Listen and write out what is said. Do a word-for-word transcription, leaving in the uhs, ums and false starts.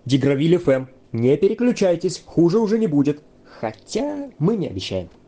Дигравиль эф эм. Не переключайтесь, хуже уже не будет. Хотя мы не обещаем.